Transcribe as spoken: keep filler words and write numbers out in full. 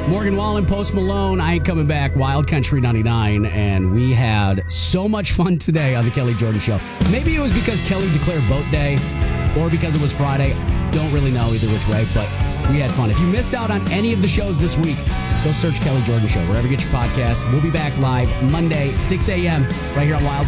Morgan Wallen, Post Malone, I Ain't Coming Back, Wild Country ninety-nine, and we had so much fun today on the Kelly Jordan Show. Maybe it was because Kelly declared vote day or because it was Friday. Don't really know either which way, but we had fun. If you missed out on any of the shows this week, go search Kelly Jordan Show wherever you get your podcast. We'll be back live Monday, six a.m. right here on Wild